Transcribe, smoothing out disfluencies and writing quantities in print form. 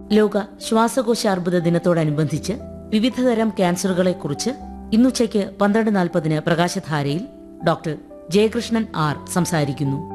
ലോക ശ്വാസകോശാർബുദ ദിനത്തോടനുബന്ധിച്ച് വിവിധതരം ക്യാൻസറുകളെക്കുറിച്ച് ഇന്നുച്ചയ്ക്ക് 12:40 പ്രകാശധാരയിൽ ഡോക്ടർ ജയകൃഷ്ണൻ ആർ സംസാരിക്കുന്നു.